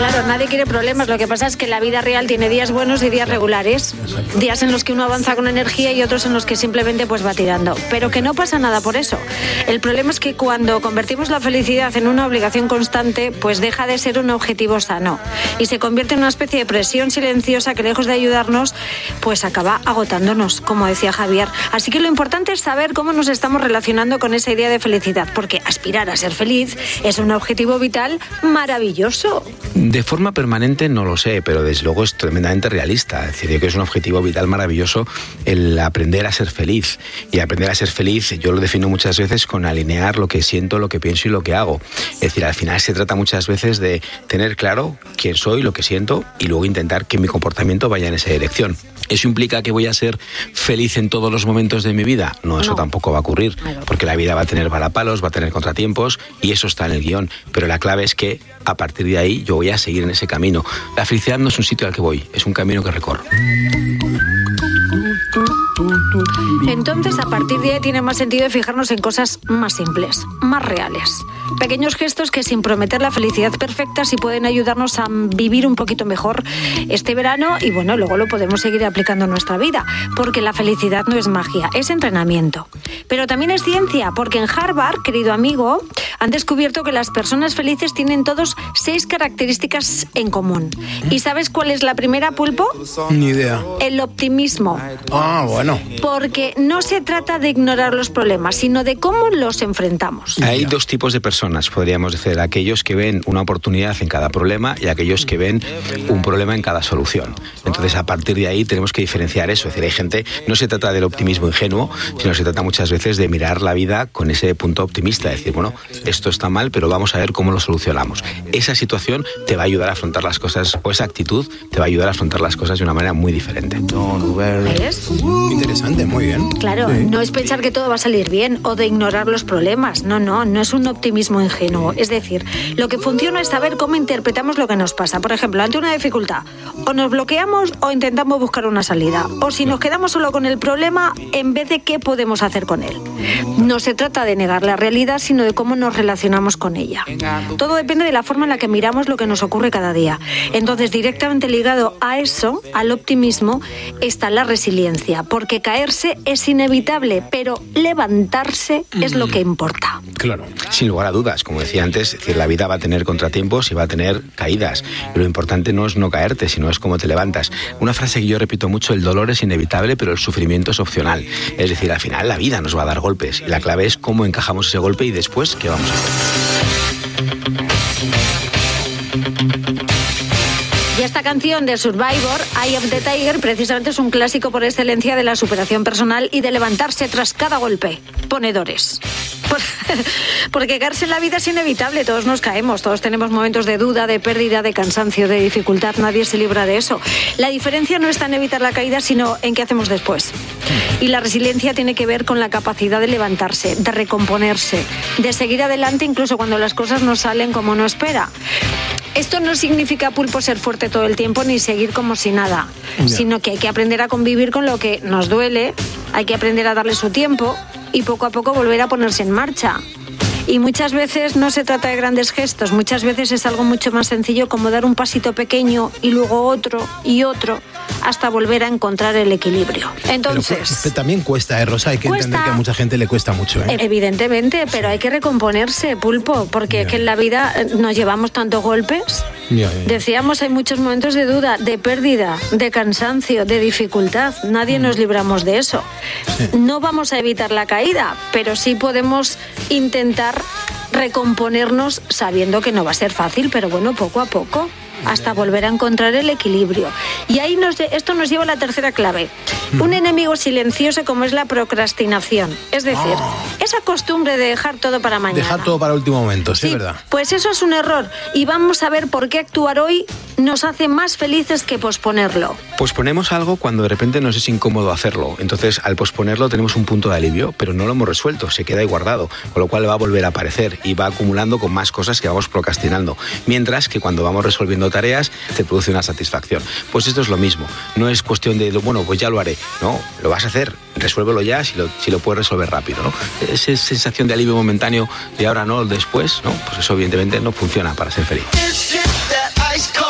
Claro, nadie quiere problemas. Lo que pasa es que la vida real tiene días buenos y días regulares. Días en los que uno avanza con energía y otros en los que simplemente pues va tirando. Pero que no pasa nada por eso. El problema es que cuando convertimos la felicidad en una obligación constante, pues deja de ser un objetivo sano y se convierte en una especie de presión silenciosa que, lejos de ayudarnos, pues acaba agotándonos, como decía Javier. Así que lo importante es saber cómo nos estamos relacionando con esa idea de felicidad, porque aspirar a ser feliz es un objetivo vital maravilloso. De forma permanente no lo sé, pero desde luego es tremendamente realista. Es decir, yo creo que es un objetivo vital maravilloso el aprender a ser feliz. Y aprender a ser feliz yo lo defino muchas veces con alinear lo que siento, lo que pienso y lo que hago. Es decir, al final se trata muchas veces de tener claro quién soy, lo que siento y luego intentar que mi comportamiento vaya en esa dirección. ¿Eso implica que voy a ser feliz en todos los momentos de mi vida? No, eso tampoco va a ocurrir, porque la vida va a tener valapalos, va a tener contratiempos y eso está en el guión. Pero la clave es que a partir de ahí yo voy a seguir en ese camino. La felicidad no es un sitio al que voy, es un camino que recorro. Entonces, a partir de ahí tiene más sentido fijarnos en cosas más simples, más reales. Pequeños gestos que, sin prometer la felicidad perfecta, sí pueden ayudarnos a vivir un poquito mejor este verano y bueno, luego lo podemos seguir aplicando en nuestra vida, porque la felicidad no es magia, es entrenamiento. Pero también es ciencia, porque en Harvard, querido amigo, han descubierto que las personas felices tienen todos 6 características en común. ¿Y sabes cuál es la primera, Pulpo? Ni idea. El optimismo. Ah, bueno. Porque no se trata de ignorar los problemas, sino de cómo los enfrentamos. Hay 2 tipos de personas, podríamos decir, aquellos que ven una oportunidad en cada problema y aquellos que ven un problema en cada solución. Entonces, a partir de ahí tenemos que diferenciar eso. Es decir, hay gente, no se trata del optimismo ingenuo, sino se trata muchas veces de mirar la vida con ese punto optimista, decir, bueno, esto está mal, pero vamos a ver cómo lo solucionamos. Esa situación te va a ayudar a afrontar las cosas, o esa actitud te va a ayudar a afrontar las cosas de una manera muy diferente. ¿Ves? Interesante, muy bien. Claro, sí. No es pensar que todo va a salir bien o de ignorar los problemas. No es un optimismo ingenuo. Es decir, lo que funciona es saber cómo interpretamos lo que nos pasa. Por ejemplo, ante una dificultad, o nos bloqueamos o intentamos buscar una salida. O si nos quedamos solo con el problema, en vez de qué podemos hacer con él. No se trata de negar la realidad, sino de cómo nos relacionamos con ella. Todo depende de la forma en la que miramos lo que nos ocurre cada día. Entonces, directamente ligado a eso, al optimismo, está la resiliencia. Porque caerse es inevitable, pero levantarse es lo que importa. Claro. Sin lugar a dudas, como decía antes, es decir, la vida va a tener contratiempos y va a tener caídas. Y lo importante no es no caerte, sino es cómo te levantas. Una frase que yo repito mucho: el dolor es inevitable, pero el sufrimiento es opcional. Es decir, al final la vida nos va a dar golpes y la clave es cómo encajamos ese golpe y después qué vamos a hacer. Y esta canción de Survivor, Eye of the Tiger, precisamente es un clásico por excelencia de la superación personal y de levantarse tras cada golpe. Ponedores. Porque caerse en la vida es inevitable, todos nos caemos, todos tenemos momentos de duda, de pérdida, de cansancio, de dificultad, nadie se libra de eso. La diferencia no está en evitar la caída, sino en qué hacemos después. Y la resiliencia tiene que ver con la capacidad de levantarse, de recomponerse, de seguir adelante incluso cuando las cosas no salen como uno espera. Esto no significa, Pulpo, ser fuerte todo el tiempo ni seguir como si nada, sino que hay que aprender a convivir con lo que nos duele, hay que aprender a darle su tiempo y poco a poco volver a ponerse en marcha. Y muchas veces no se trata de grandes gestos, muchas veces es algo mucho más sencillo como dar un pasito pequeño y luego otro y otro hasta volver a encontrar el equilibrio. Entonces, pero también cuesta, Rosa, hay que entender que a mucha gente le cuesta mucho. Evidentemente, pero hay que recomponerse, Pulpo, porque es que en la vida nos llevamos tantos golpes. Decíamos, hay muchos momentos de duda, de pérdida, de cansancio, de dificultad. Nadie nos libramos de eso. Sí. No vamos a evitar la caída, pero sí podemos intentar recomponernos sabiendo que no va a ser fácil, pero bueno, poco a poco, hasta volver a encontrar el equilibrio. Y ahí esto nos lleva a la tercera clave. Un enemigo silencioso como es la procrastinación. Es decir, esa costumbre de dejar todo para mañana. Dejar todo para el último momento, sí, ¿verdad? Pues eso es un error. Y vamos a ver por qué actuar hoy nos hace más felices que posponerlo. Posponemos algo cuando de repente nos es incómodo hacerlo. Entonces, al posponerlo tenemos un punto de alivio, pero no lo hemos resuelto, se queda ahí guardado, con lo cual va a volver a aparecer y va acumulando con más cosas que vamos procrastinando. Mientras que cuando vamos resolviendo tareas, te produce una satisfacción. Pues esto es lo mismo. No es cuestión de, bueno, pues ya lo haré. No, lo vas a hacer. Resuélvelo ya si lo puedes resolver rápido, ¿no? Esa sensación de alivio momentáneo de ahora no, después, ¿no? Pues eso evidentemente no funciona para ser feliz.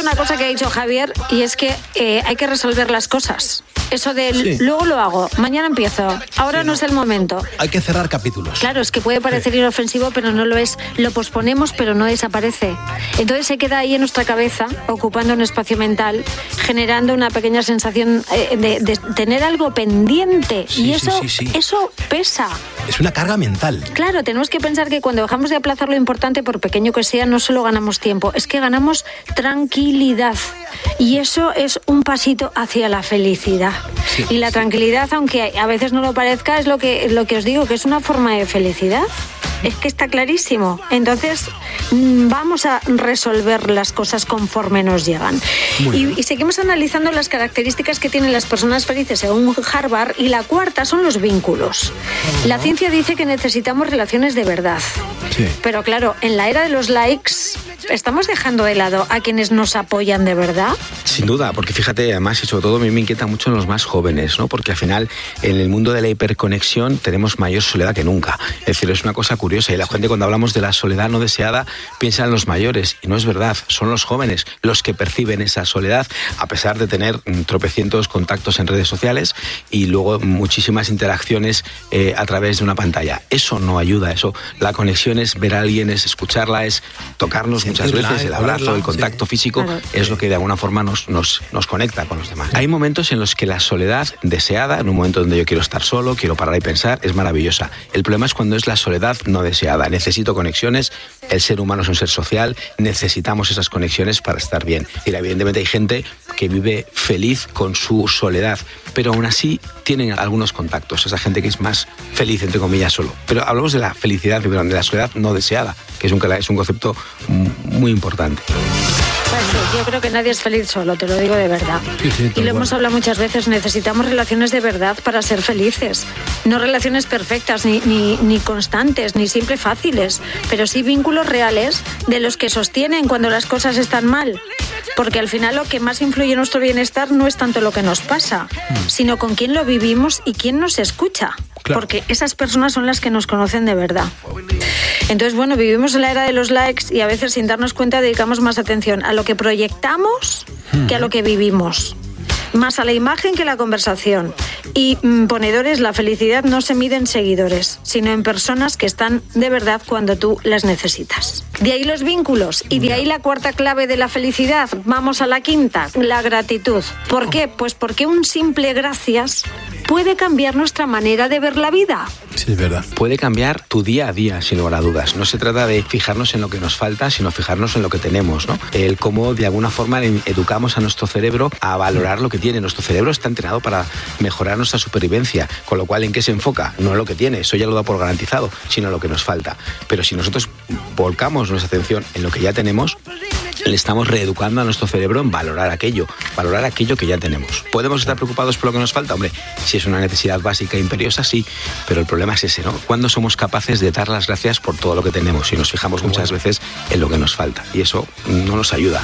una cosa que ha dicho Javier, y es que hay que resolver las cosas. Eso de luego lo hago, mañana empiezo, ahora no es el momento. Hay que cerrar capítulos. Claro, es que puede parecer inofensivo, pero no lo es. Lo posponemos, pero no desaparece. Entonces se queda ahí en nuestra cabeza, ocupando un espacio mental, generando una pequeña sensación de tener algo pendiente. Y eso pesa. Es una carga mental. Claro, tenemos que pensar que cuando dejamos de aplazar lo importante, por pequeño que sea, no solo ganamos tiempo, es que ganamos tranquilidad. Y eso es un pasito hacia la felicidad. Sí. Y la tranquilidad, aunque a veces no lo parezca, es lo que os digo, que es una forma de felicidad. Es que está clarísimo. Entonces, vamos a resolver las cosas conforme nos llegan. Y seguimos analizando las características que tienen las personas felices según Harvard. Y la cuarta son los vínculos. La ciencia dice que necesitamos relaciones de verdad. Sí. Pero claro, en la era de los likes, ¿estamos dejando de lado a quienes nos apoyan de verdad? Sin duda, porque fíjate, además, y sobre todo a mí me inquieta mucho en los más jóvenes, ¿no? Porque al final, en el mundo de la hiperconexión, tenemos mayor soledad que nunca. Es decir, es una cosa curiosa. Y la gente, cuando hablamos de la soledad no deseada, piensa en los mayores. Y no es verdad. Son los jóvenes los que perciben esa soledad, a pesar de tener tropecientos contactos en redes sociales y luego muchísimas interacciones a través de una pantalla. Eso no ayuda. Eso, la conexión es ver a alguien, es escucharla, es tocarnos muchas veces, el abrazo, el contacto físico, claro. Es lo que de alguna forma nos conecta con los demás. Hay momentos en los que la soledad deseada, en un momento donde yo quiero estar solo, quiero parar y pensar, es maravillosa. El problema es cuando es la soledad no deseada. Necesito conexiones, el ser humano es un ser social, necesitamos esas conexiones para estar bien. Es decir, evidentemente hay gente que vive feliz con su soledad, pero aún así tienen algunos contactos, esa gente que es más feliz, entre comillas, solo. Pero hablamos de la felicidad, de la soledad no deseada, que es un concepto muy importante. Pues sí, yo creo que nadie es feliz solo, te lo digo de verdad. Sí, y lo hemos hablado muchas veces, necesitamos relaciones de verdad para ser felices. No relaciones perfectas, ni constantes, ni siempre fáciles, pero sí vínculos reales de los que sostienen cuando las cosas están mal. Porque al final lo que más influye en nuestro bienestar no es tanto lo que nos pasa, sino con quién lo vivimos y quién nos escucha. Claro. Porque esas personas son las que nos conocen de verdad. Entonces, bueno, vivimos en la era de los likes y a veces sin darnos cuenta dedicamos más atención a lo que proyectamos que a lo que vivimos. Más a la imagen que a la conversación. Y ponedores, la felicidad no se mide en seguidores, sino en personas que están de verdad cuando tú las necesitas. De ahí los vínculos y de ahí la cuarta clave de la felicidad. Vamos a la quinta, la gratitud. ¿Por qué? Pues porque un simple gracias puede cambiar nuestra manera de ver la vida. Sí, es verdad. Puede cambiar tu día a día, sin lugar a dudas. No se trata de fijarnos en lo que nos falta, sino fijarnos en lo que tenemos, ¿no? El cómo, de alguna forma, educamos a nuestro cerebro a valorar lo que tiene. Nuestro cerebro está entrenado para mejorar nuestra supervivencia, con lo cual, ¿en qué se enfoca? No en lo que tiene, eso ya lo da por garantizado, sino en lo que nos falta. Pero si nosotros volcamos nuestra atención en lo que ya tenemos, le estamos reeducando a nuestro cerebro en valorar aquello que ya tenemos. ¿Podemos estar preocupados por lo que nos falta? Hombre, si es una necesidad básica e imperiosa, sí, pero el problema es ese, ¿no? ¿Cuándo somos capaces de dar las gracias por todo lo que tenemos? Y nos fijamos muchas veces en lo que nos falta, y eso no nos ayuda.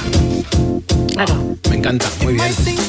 Claro. Me encanta, muy bien.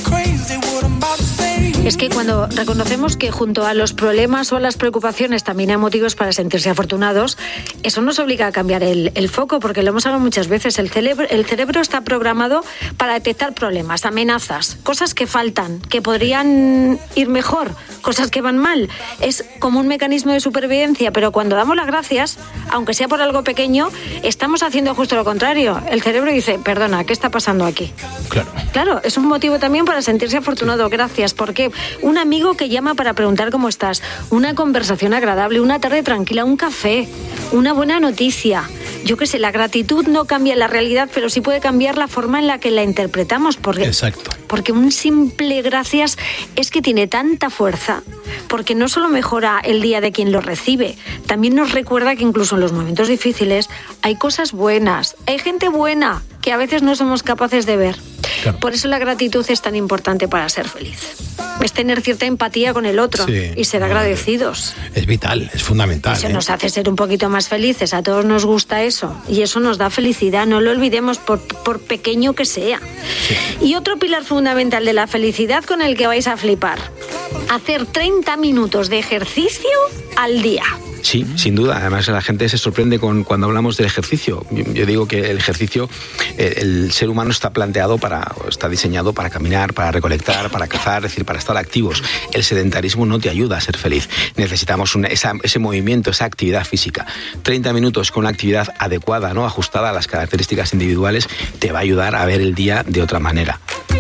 Es que cuando reconocemos que junto a los problemas o a las preocupaciones también hay motivos para sentirse afortunados, eso nos obliga a cambiar el foco, porque lo hemos hablado muchas veces. El cerebro está programado para detectar problemas, amenazas, cosas que faltan, que podrían ir mejor, cosas que van mal. Es como un mecanismo de supervivencia, pero cuando damos las gracias, aunque sea por algo pequeño, estamos haciendo justo lo contrario. El cerebro dice, perdona, ¿qué está pasando aquí? Claro, es un motivo también para sentirse afortunado. Gracias. ¿Por qué? Un amigo que llama para preguntar cómo estás, una conversación agradable, una tarde tranquila, un café, una buena noticia. Yo qué sé, la gratitud no cambia la realidad, pero sí puede cambiar la forma en la que la interpretamos. Exacto. Porque un simple gracias es que tiene tanta fuerza, porque no solo mejora el día de quien lo recibe, también nos recuerda que incluso en los momentos difíciles hay cosas buenas, hay gente buena que a veces no somos capaces de ver. Claro. Por eso la gratitud es tan importante para ser feliz. Es tener cierta empatía con el otro y ser agradecidos. Es vital, es fundamental. Eso nos hace ser un poquito más felices. A todos nos gusta eso. Y eso nos da felicidad. No lo olvidemos, por pequeño que sea. Sí. Y otro pilar fundamental de la felicidad con el que vais a flipar. Hacer 30 minutos de ejercicio al día. Sí, sin duda. Además, la gente se sorprende cuando hablamos del ejercicio. Yo digo que el ejercicio, el ser humano está diseñado para caminar, para recolectar, para cazar, es decir, para estar activos. El sedentarismo no te ayuda a ser feliz. Necesitamos ese movimiento, esa actividad física. 30 minutos con una actividad adecuada, ¿no? Ajustada a las características individuales, te va a ayudar a ver el día de otra manera.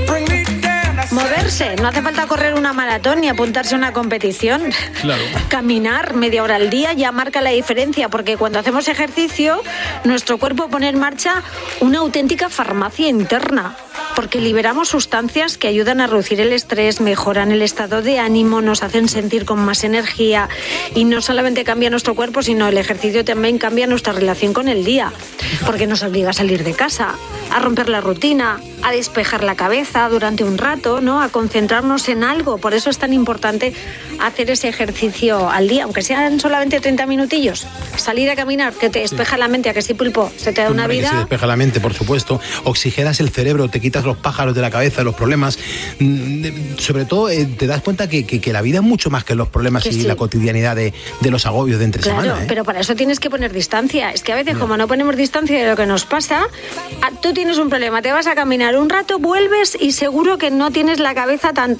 Moverse, no hace falta correr una maratón ni apuntarse a una competición. Claro. Caminar media hora al día ya marca la diferencia, porque cuando hacemos ejercicio, nuestro cuerpo pone en marcha una auténtica farmacia interna, porque liberamos sustancias que ayudan a reducir el estrés, mejoran el estado de ánimo, nos hacen sentir con más energía, y no solamente cambia nuestro cuerpo, sino el ejercicio también cambia nuestra relación con el día, porque nos obliga a salir de casa, a romper la rutina, a despejar la cabeza durante un rato, ¿no? A concentrarnos en algo. Por eso es tan importante hacer ese ejercicio al día, aunque sean solamente 30 minutillos. Salir a caminar, que te despeja la mente, a que sí, Pulpo, se te da una vida. Que se despeja la mente, por supuesto. Oxigenas el cerebro, te quitas los pájaros de la cabeza, los problemas. Sobre todo, te das cuenta que la vida es mucho más que los problemas y la cotidianidad de los agobios de entre semana. Claro, pero para eso tienes que poner distancia. Es que a veces, como no ponemos distancia de lo que nos pasa, tú tienes un problema, te vas a caminar un rato, vuelves y seguro que no tienes la cabeza tan...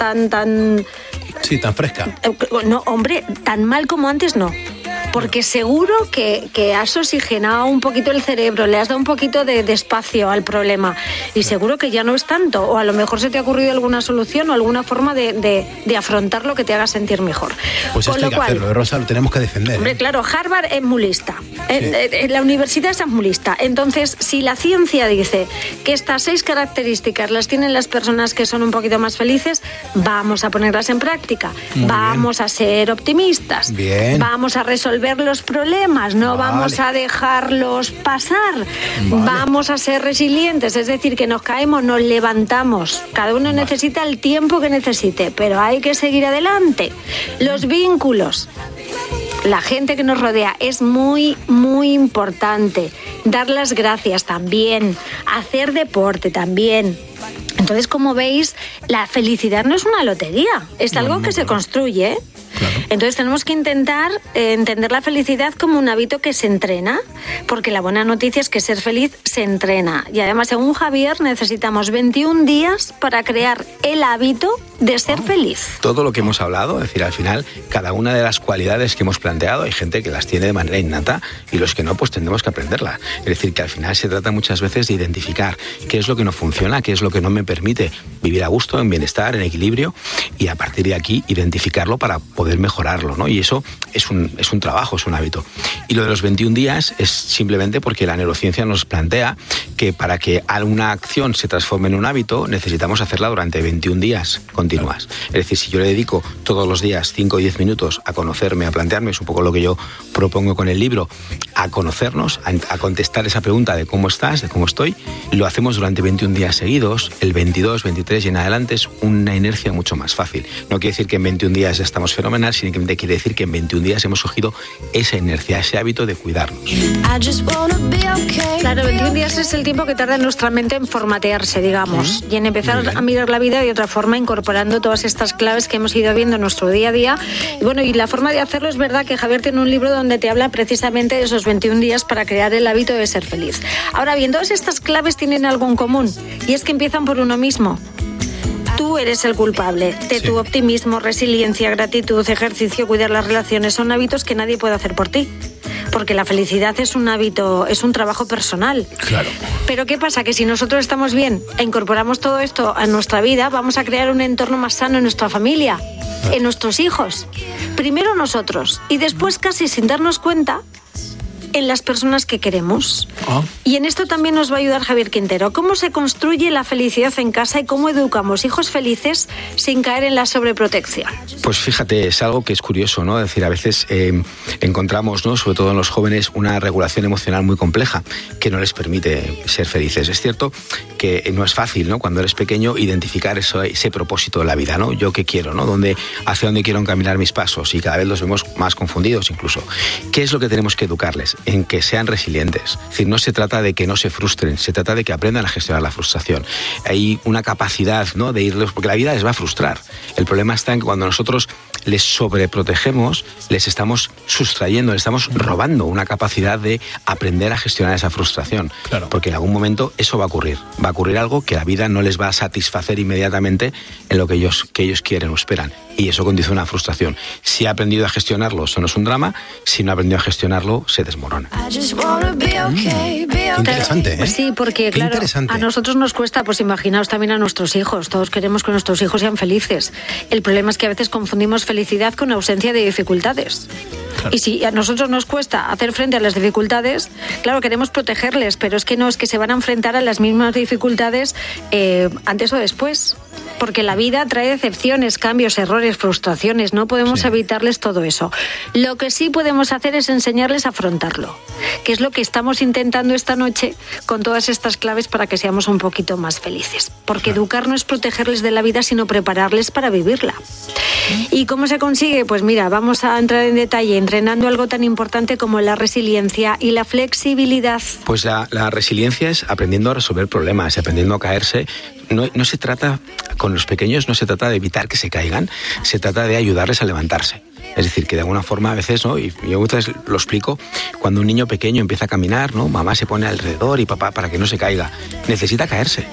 Sí, tan fresca. No, hombre, tan mal como antes no. Porque seguro que has oxigenado un poquito el cerebro, le has dado un poquito de espacio al problema, y seguro que ya no es tanto, o a lo mejor se te ha ocurrido alguna solución o alguna forma de afrontar lo que te haga sentir mejor. Pues esto hay que hacerlo, Rosa, lo tenemos que defender. Hombre, claro, Harvard es muy lista, la universidad es muy lista. Entonces, si la ciencia dice que estas 6 características las tienen las personas que son un poquito más felices, vamos a ponerlas en práctica. Vamos a ser optimistas. Bien. Vamos a resolver los problemas, no vamos a dejarlos pasar. Vamos a ser resilientes, es decir, que nos caemos, nos levantamos. Cada uno necesita el tiempo que necesite, pero hay que seguir adelante. Los vínculos, la gente que nos rodea, es muy, muy importante. Dar las gracias también, hacer deporte también. Entonces, como veis, la felicidad no es una lotería, es algo que se construye. Claro. Entonces tenemos que intentar entender la felicidad como un hábito que se entrena, porque la buena noticia es que ser feliz se entrena. Y además, según Javier, necesitamos 21 días para crear el hábito de ser feliz. Todo lo que hemos hablado, es decir, al final, cada una de las cualidades que hemos planteado, hay gente que las tiene de manera innata y los que no, pues tendremos que aprenderlas. Es decir, que al final se trata muchas veces de identificar qué es lo que no funciona, qué es lo que no me permite vivir a gusto, en bienestar, en equilibrio, y a partir de aquí identificarlo para poder mejorarlo, ¿no? Y eso es un trabajo, es un hábito. Y lo de los 21 días es simplemente porque la neurociencia nos plantea que para que alguna acción se transforme en un hábito, necesitamos hacerla durante 21 días continuas. Es decir, si yo le dedico todos los días 5 o 10 minutos a conocerme, a plantearme, es un poco lo que yo propongo con el libro, a conocernos, a contestar esa pregunta de cómo estás, de cómo estoy, lo hacemos durante 21 días seguidos, el 22, 23 y en adelante es una inercia mucho más fácil. No quiere decir que en 21 días ya estamos fenomenal, sino que quiere decir que en 21 días hemos cogido esa inercia, ese hábito de cuidarnos. Claro, 21 días es el tiempo que tarda nuestra mente en formatearse, digamos, y en empezar a mirar la vida de otra forma, incorporando todas estas claves que hemos ido viendo en nuestro día a día. Y bueno, y la forma de hacerlo, es verdad que Javier tiene un libro donde te habla precisamente de esos 21 días para crear el hábito de ser feliz. Ahora bien, todas estas claves tienen algo en común, y es que empiezan por uno mismo. Tú eres el culpable de tu optimismo, resiliencia, gratitud, ejercicio, cuidar las relaciones. Son hábitos que nadie puede hacer por ti. Porque la felicidad es un hábito, es un trabajo personal. Claro. Pero ¿qué pasa? Que si nosotros estamos bien e incorporamos todo esto a nuestra vida, vamos a crear un entorno más sano en nuestra familia, en nuestros hijos. Primero nosotros y después, casi sin darnos cuenta, en las personas que queremos. Y en esto también nos va a ayudar Javier Quintero. ¿Cómo se construye la felicidad en casa y cómo educamos hijos felices sin caer en la sobreprotección? Pues fíjate, es algo que es curioso, ¿no? Es decir, a veces encontramos, ¿no?, sobre todo en los jóvenes, una regulación emocional muy compleja que no les permite ser felices. Es cierto que no es fácil, ¿no?, cuando eres pequeño, identificar ese propósito de la vida, ¿no? Yo qué quiero, ¿no? Hacia dónde quiero encaminar mis pasos, y cada vez los vemos más confundidos incluso. ¿Qué es lo que tenemos que educarles? En que sean resilientes. Es decir, no se trata de que no se frustren, se trata de que aprendan a gestionar la frustración. Hay una capacidad, ¿no?, de irles, porque la vida les va a frustrar. El problema está en que cuando nosotros les sobreprotegemos, les estamos sustrayendo, les estamos robando una capacidad de aprender a gestionar esa frustración. Claro. Porque en algún momento eso va a ocurrir. Va a ocurrir algo que la vida no les va a satisfacer inmediatamente en lo que ellos quieren o esperan. Y eso conduce a una frustración. Si ha aprendido a gestionarlo, eso no es un drama. Si no ha aprendido a gestionarlo, se desmorona. Interesante, ¿eh? Sí, porque claro, a nosotros nos cuesta, pues imaginaos también a nuestros hijos. Todos queremos que nuestros hijos sean felices. El problema es que a veces confundimos felicidad con ausencia de dificultades. Claro. Y si a nosotros nos cuesta hacer frente a las dificultades, claro, queremos protegerles, pero es que se van a enfrentar a las mismas dificultades antes o después. Porque la vida trae decepciones, cambios, errores, frustraciones. No podemos evitarles todo eso. Lo que sí podemos hacer es enseñarles a afrontarlo, que es lo que estamos intentando esta noche con todas estas claves para que seamos un poquito más felices. Porque educar no es protegerles de la vida, sino prepararles para vivirla. ¿Y cómo se consigue? Pues mira, vamos a entrar en detalle entrenando algo tan importante como la resiliencia y la flexibilidad. Pues la resiliencia es aprendiendo a resolver problemas, aprendiendo a caerse. No se trata, con los pequeños no se trata de evitar que se caigan, se trata de ayudarles a levantarse. Es decir, que de alguna forma a veces, ¿no? Y yo muchas veces lo explico, cuando un niño pequeño empieza a caminar, ¿no? Mamá se pone alrededor y papá para que no se caiga. Necesita caerse,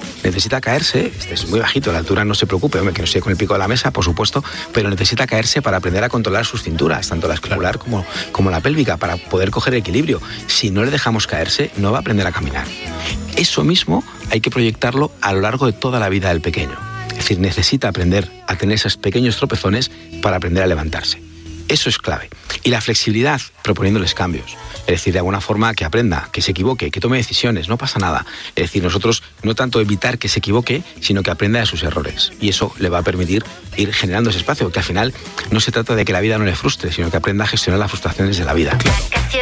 es muy bajito, la altura no se preocupe, hombre, que no esté con el pico de la mesa, por supuesto, pero necesita caerse para aprender a controlar sus cinturas, tanto la escapular como la pélvica, para poder coger equilibrio. Si no le dejamos caerse, no va a aprender a caminar. Eso mismo hay que proyectarlo a lo largo de toda la vida del pequeño. Es decir, necesita aprender a tener esos pequeños tropezones para aprender a levantarse. Eso es clave. Y la flexibilidad, proponiéndoles cambios. Es decir, de alguna forma que aprenda, que se equivoque, que tome decisiones, no pasa nada. Es decir, nosotros no tanto evitar que se equivoque, sino que aprenda de sus errores. Y eso le va a permitir ir generando ese espacio, que al final no se trata de que la vida no le frustre, sino que aprenda a gestionar las frustraciones de la vida. Claro.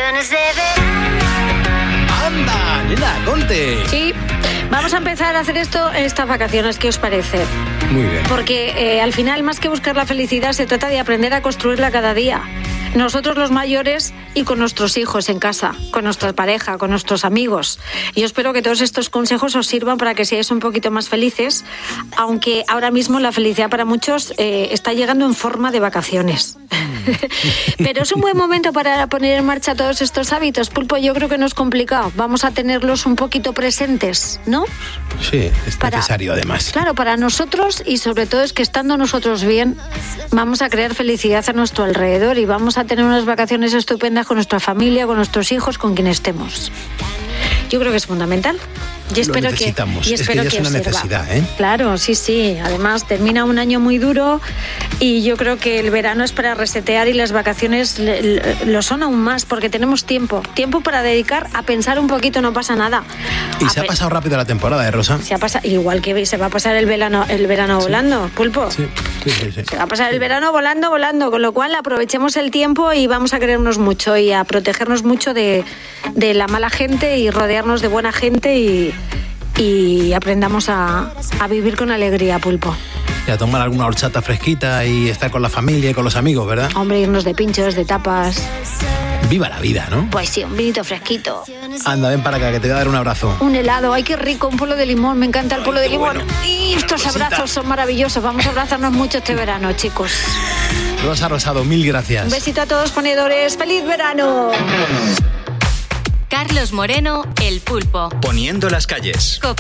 ¡Anda, nena, conte! Sí, vamos a empezar a hacer esto en estas vacaciones, ¿qué os parece? Muy bien. Porque al final, más que buscar la felicidad, se trata de aprender a construirla cada día. Nosotros los mayores y con nuestros hijos en casa, con nuestra pareja, con nuestros amigos. Yo espero que todos estos consejos os sirvan para que seáis un poquito más felices, aunque ahora mismo la felicidad para muchos está llegando en forma de vacaciones. Pero es un buen momento para poner en marcha todos estos hábitos. Pulpo, yo creo que no es complicado. Vamos a tenerlos un poquito presentes, ¿no? Sí, es necesario además. Claro, para nosotros, y sobre todo es que estando nosotros bien, vamos a crear felicidad a nuestro alrededor y vamos a tener unas vacaciones estupendas con nuestra familia, con nuestros hijos, con quien estemos. Yo creo que es fundamental. Y espero lo necesitamos. Que, y espero es que ya es una necesidad, ¿eh? Claro, sí. Además, termina un año muy duro y yo creo que el verano es para resetear y las vacaciones lo son aún más porque tenemos tiempo para dedicar a pensar un poquito, no pasa nada. Y se ha pasado rápido la temporada, Rosa? Se ha pasado, igual que se va a pasar el verano volando, Pulpo. Sí. Se va a pasar el verano volando, con lo cual aprovechemos el tiempo y vamos a querernos mucho y a protegernos mucho de la mala gente y rodearnos de buena gente y aprendamos a vivir con alegría, Pulpo. Y a tomar alguna horchata fresquita y estar con la familia y con los amigos, ¿verdad? Hombre, irnos de pinchos, de tapas. Viva la vida, ¿no? Pues sí, un vinito fresquito. Anda, ven para acá, que te voy a dar un abrazo. Un helado, ay, qué rico, un polo de limón, me encanta el polo de limón. Bueno. Y estos abrazos son maravillosos, vamos a abrazarnos mucho este verano, chicos. Rosa Rosado, mil gracias. Un besito a todos, ponedores, ¡feliz verano! Carlos Moreno, El Pulpo. Poniendo las calles. COPE.